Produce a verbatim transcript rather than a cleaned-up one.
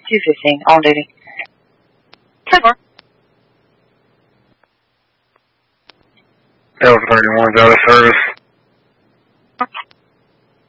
two fifteen, on duty. Four. Delta thirty-one's out of service.